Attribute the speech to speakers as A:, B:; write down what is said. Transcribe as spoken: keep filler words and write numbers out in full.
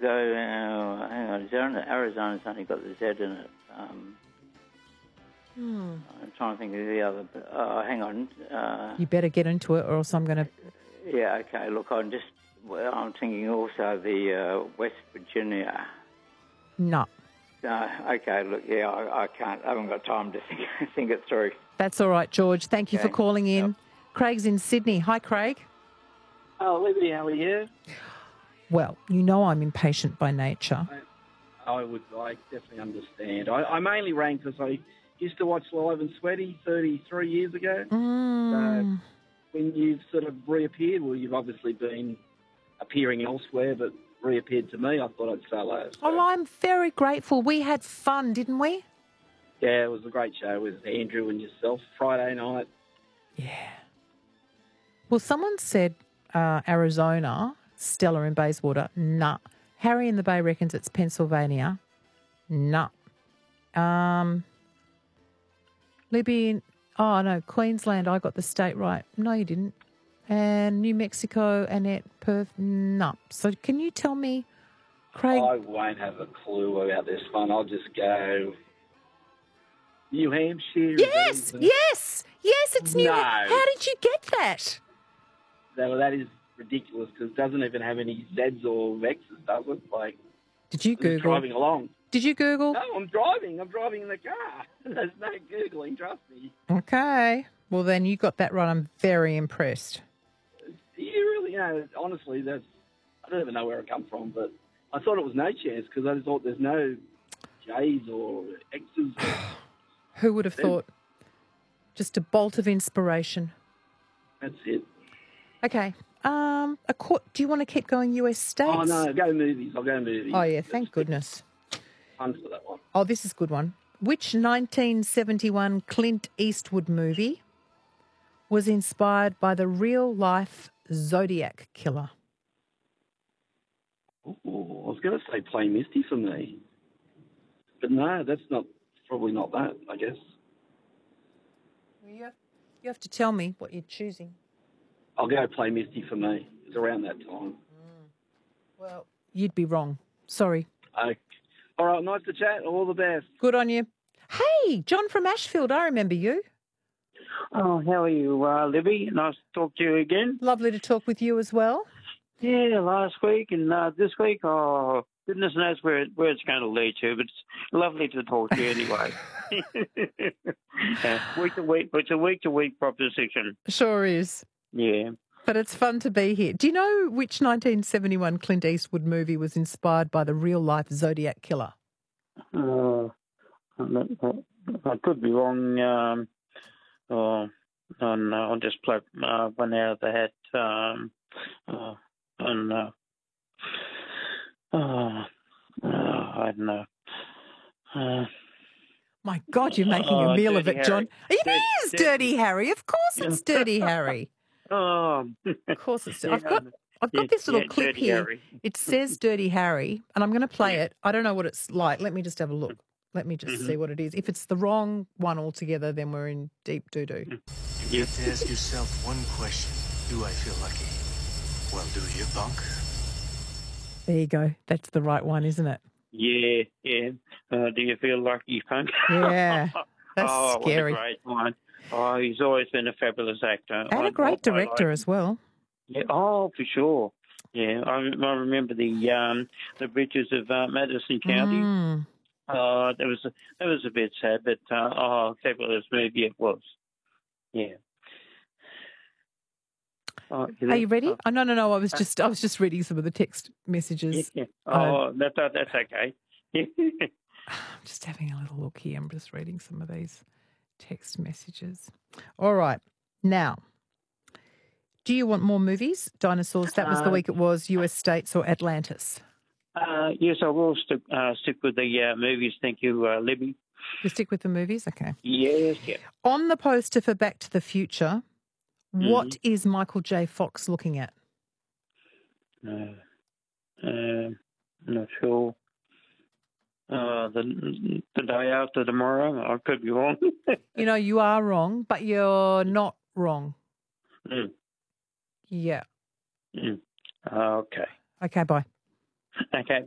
A: uh, hang on, Arizona, Arizona's only got the Z in it. Um,
B: Hmm.
A: I'm trying to think of the other. Uh, hang on. Uh,
B: You better get into it or else I'm going to...
A: yeah, okay. Look, I'm just. Well, I'm thinking also the uh, West Virginia.
B: No.
A: No, okay. Look, yeah, I, I can't. I haven't got time to think, think it through.
B: That's all right, George. Thank you
A: Okay.
B: for calling in.
A: Yep.
B: Craig's in Sydney. Hi, Craig.
C: Oh, Libby, how are you?
B: Well, you know I'm impatient by nature.
C: I, I would, I definitely understand. I, I mainly rang because I used to watch Live and Sweaty thirty-three years ago.
B: Mm.
C: So when you've sort of reappeared, well, you've obviously been appearing elsewhere, but reappeared to me, I thought I'd say hello. So.
B: Oh, I'm very grateful. We had fun, didn't we?
C: Yeah, it was a great show with Andrew and yourself Friday night.
B: Yeah. Well, someone said uh, Arizona, Stella in Bayswater. Nah. Harry in the Bay reckons it's Pennsylvania. Nah. Um, Libby in, oh, no, Queensland, I got the state right. No, you didn't. And New Mexico, Annette, Perth, no. So can you tell me, Craig?
C: I won't have a clue about this one. I'll just go New Hampshire.
B: Yes, yes, yes, it's New
C: No.
B: Hampshire. How did you get that?
C: That, that is ridiculous because it doesn't even have any Zs or Xs, does it? Like,
B: Did you
C: I'm just
B: Google?
C: driving along.
B: Did you Google?
C: No, I'm driving. I'm driving in the car. There's no Googling, trust me.
B: Okay. Well, then you got that right. I'm very impressed.
C: You really, you know, honestly, that's, I don't even know where it come from, but I thought it was no chance because I just thought there's no J's or X's.
B: Who would have thought? Just a bolt of inspiration.
C: That's it.
B: Okay. Um, a court, do you want to keep going U S states?
C: Oh, no, go movies. I'll go movies.
B: Oh, yeah, thank goodness.
C: Fun for that one.
B: Oh, this is a good one. Which nineteen seventy-one Clint Eastwood movie was inspired by the real-life Zodiac killer?
C: Ooh, I was going to say Play Misty for me. But no, that's not, probably not that, I guess.
B: Well, you, have, you have to tell me what you're choosing.
C: I'll go Play Misty for me. It's around that time.
B: Mm. Well, you'd be wrong. Sorry.
C: Okay. All right, nice to chat. All the best.
B: Good on you. Hey, John from Ashfield, I remember you.
D: Oh, how are you, uh, Libby? Nice to talk to you again.
B: Lovely to talk with you as well.
D: Yeah, last week and uh, this week, oh, goodness knows where, it, where it's going to lead to, but it's lovely to talk to you anyway. uh, week to week, it's a week-to-week proposition.
B: Sure is.
D: Yeah.
B: But it's fun to be here. Do you know which nineteen seventy-one Clint Eastwood movie was inspired by the real-life Zodiac killer?
D: Uh, I could be wrong. Um, oh, and, uh, I'll just pluck uh, one out of the hat. Um, uh, and, uh, uh, uh, I don't know. Uh,
B: My God, you're making
D: oh,
B: a meal of
D: Dirty
B: it, John.
D: Harry.
B: It is
D: Dirty-
B: Dirty Harry. Of course it's Dirty Harry.
D: Oh,
B: Of course it's.
D: Yeah,
B: I've got. I've got
D: yeah,
B: this little
D: yeah,
B: clip
D: Dirty
B: here.
D: Harry.
B: It says Dirty Harry, and I'm going to play it. I don't know what it's like. Let me just have a look. Let me just
D: Mm-hmm.
B: see what it is. If it's the wrong one altogether, then we're in deep doo-doo.
E: You have to ask yourself one question. Do I feel lucky? Well, do you, punk?
B: There you go. That's the right one, isn't it?
D: Yeah, yeah. Uh, do you feel lucky, punk?
B: Yeah. That's
D: oh,
B: scary.
D: What a great one. Oh, he's always been a fabulous actor.
B: And
D: I-
B: a great
D: I- I
B: director
D: like-
B: as well.
D: Yeah, oh, for sure. Yeah, I, I remember the um, the bridges of uh, Madison County.
B: Mm.
D: Uh, that was a, that was a bit sad, but uh, oh, fabulous movie it was. Yeah. Oh,
B: Are you ready?
D: Oh,
B: Oh, no, no, no. I was just, I was just reading some of the text messages.
D: yeah, yeah. Oh, that, that, that's okay.
B: I'm just having a little look here. I'm just reading some of these text messages. All right. Now, do you want more movies? Dinosaurs, that was the
D: Uh,
B: week it was, U S states or Atlantis?
D: Uh, yes, I will stick, uh, stick with the uh, movies. Thank you, uh, Libby.
B: You stick with the movies? Okay.
D: Yes, yeah.
B: On the poster for Back to the Future,
D: Mm-hmm.
B: what is Michael J. Fox looking at?
D: Uh, uh, not sure. Uh, the the day after tomorrow, I could be wrong.
B: You know, you are wrong, but you're not wrong.
D: Mm.
B: Yeah.
D: Mm. Okay.
B: Okay, bye.
D: Okay.